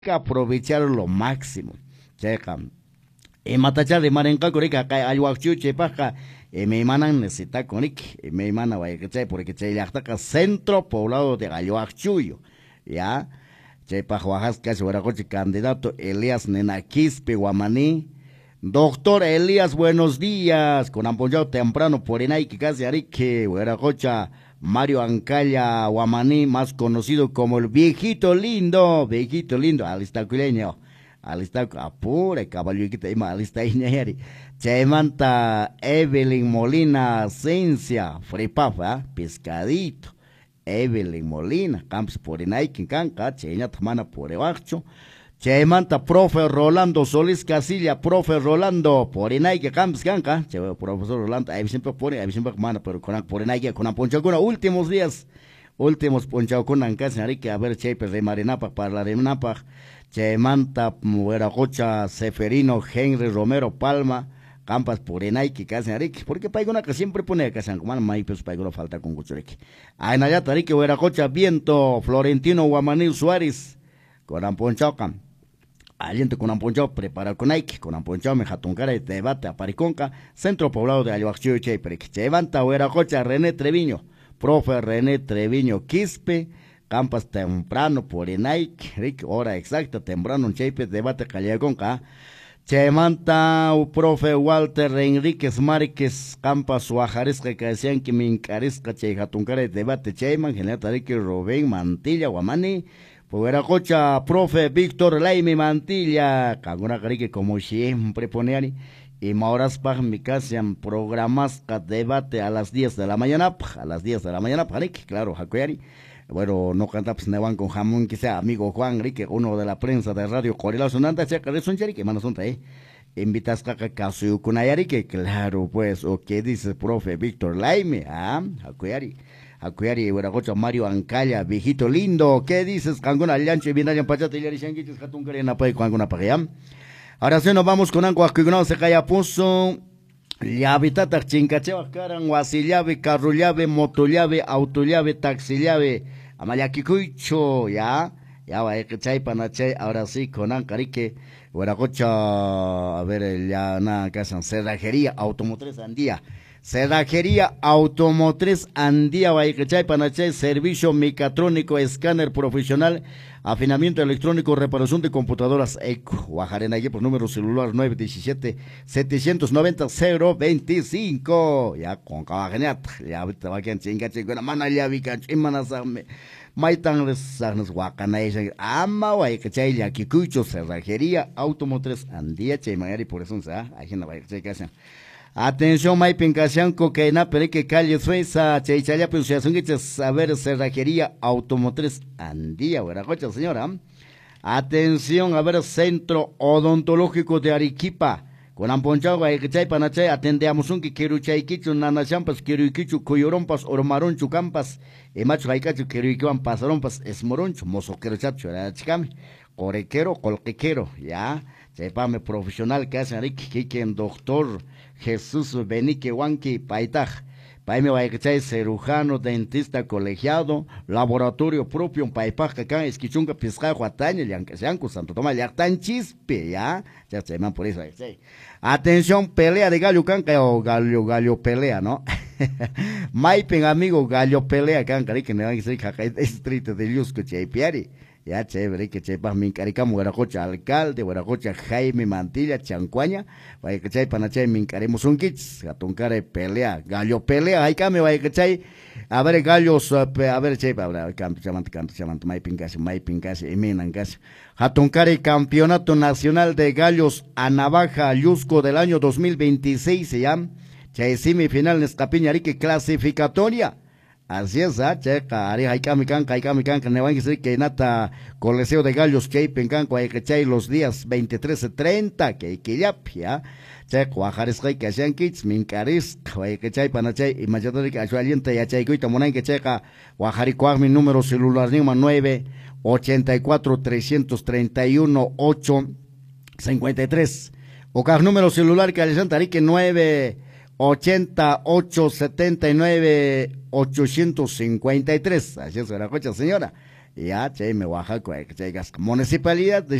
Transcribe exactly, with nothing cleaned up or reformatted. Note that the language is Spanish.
que aprovechar lo máximo. Checa. E matacha de marenca corika kay ayuachu chepaja e me manan necesita conik e me mana vaya que chay porque chay yactaca centro poblado de Ayuachuyo. Ya. Chepa Oaxaca Huaracoche candidato Elías Nenaquispe Guamaní. Doctor Elías, buenos días. Con apoyado temprano por Enaiki casi Arique, Huaracocha, Mario Ancaya Guamaní, más conocido como el viejito lindo, viejito lindo, alistaculeño. Alista apure caballo que te ima alista iñeri. Chemanta Evelyn Molina Ciencia, Fripafa, pescadito. Evelyn Molina, Camps por Enaiki Canca, Cheña Tamana por Ebacho. Chemanta profe Rolando Solís Casilla, profe Rolando por Enaiki Camps Canca, che profesor Rolando, ahí siempre pone, ahí siempre mana, pero con por Enaiki con Ponchacuna, últimos días, últimos Ponchacuna en casa, que a ver Chepe de Marinapa para la Renapa. Chemanta Hueracocha Seferino Henry Romero Palma Campas Purenaiki Casan Arique porque paigona que siempre pone que San Juan May pues paigona falta con Guchurique Ainayata Arique Hueracocha Viento Florentino Guamanil Suárez con Amponchocan Aliente con Amponcho prepara con Ike con Amponcho me jatuncara de debate a Pariconca Centro Poblado de Ayuaxio Cheperique Chemanta Hueracocha René Treviño Profe René Treviño Quispe Campas temprano por Enaik, hora exacta, temprano un chepe debate Callagonca. Chemanta, profe Walter Enríquez Márquez, Campas Suajaresca, que decían que me encarezca Chejatuncare debate Cheyman, General Tarique Rubén Mantilla, Guamani, Pueracocha, profe Víctor Laime Mantilla, Canguna Carique, como siempre pone y Mauras Paj, mi casa, programas debate a las diez de la mañana, a las diez de la mañana, Parique, claro, Jacuari. Bueno, no canta pues Nevan con jamón, que sea amigo Juan Enrique, uno de la prensa de Radio Corila Sonanta, checa de Sonchari, que manos son ahí. Invitas a Casu Kunayari, que claro, pues, o qué dice profe Víctor Laime, ah, Acuyari, Acuyari, Hueracocha, Mario Ancaya, viejito lindo, ¿qué dices? Canguna Allanche, Vinayan Pachate, Yari Shangitis, Catuncarena, Pay, Canguna Pagayam. Ahora sí nos vamos con Anco Acuignao, se calla puso. Llave chincachewa caran, guasillave, carrullave, motollave, autollave, taxillave, amayaquicuicho, ya, ya va a que chay panachay, ahora sí, con Ancarique, Hueracocha, a ver, ya nada, que hacen, cerrajería, automotriz andía, cerrajería, automotriz andía, va a que chay panachay, servicio mecatrónico, escáner profesional, afinamiento electrónico, reparación de computadoras Eco, Guajarena, por número celular nueve diecisiete, setecientos noventa, cero veinticinco, ya con cabajeneat, ya ahorita va a quedar chinga chingona, mana ya vi canchimanas, maitan les guacana, ama, guay, que chay, ya kikucho, cerrajería, automotriz, andía, chay, mayari, por eso, ¿sabes? Hay gente, vaya, chay, que hacen. Atención, May Pincasianco, que na pereque calle Suiza, Cheichaya, Pronunciación, que saber cerrajería automotriz andía, Hueracocha, señora. Atención, a ver, Centro Odontológico de Arequipa, con Amponchagua, que chay panachay, atendemos un que quiero chayquichu, nanachampas, quiero iquichu, coyorompas, ormaronchu, campas, y macho haicachu, quiero iquiwan, pasarompas, esmoroncho, mozo, quiero chacho, era chicame, corequero, colquequero, ya. Chepame profesional que hacen aquí, que doctor Jesús Benique Huanqui Paitaj, Paime Baicachay, cirujano, dentista colegiado, laboratorio propio, un paipaj, que acá esquichunga, pisca, huataña, yanquesianco, Santo Tomás, ya tan chispe, ya, ya se llaman por eso, atención, pelea de gallo canca, o gallo, gallo pelea, ¿no? Maipen, amigo, gallo pelea, canca, que me van a decir, caca, distrito de Yusco, Cheipiari. Ya chévere, que chepa min caricamo Hueracocha alcalde, Hueracocha Jaime Mantilla, Chancuaña, vaya que chay panachay min caremos un kits, atuncare pelea, gallo pelea, hay came, vaya que chay, a ver gallos, a ver chepa, a ver, canto, chamante, canto, chamante, may pincasi, may pincasi, y minan casi, atuncare campeonato nacional de gallos a navaja Yusco del año dos mil veintiséis, se llama, chay semifinal en Escapiñarique clasificatoria. Así es, ah, checa, ari haikami canca, haikami canca, ne van a decir que nata coliseo de gallos que hay pencanco, hay que chay los días veintitrés y treinta, que hay que ya, checa, guajares hay que hacían kits, mincaris, hay que chay panachay, y machatori que acho aliente ya chay cuita monay que checa, guajari cuaj mi número celular, nima nueve, ochenta y cuatro, trescientos treinta y uno, ocho, cincuenta y tres, o caj número celular que alisantari que nueve, ochenta, ocho, setenta y nueve, ochocientos cincuenta y tres, así es la cocha señora, ya chaymi Oaxaca chay municipalidad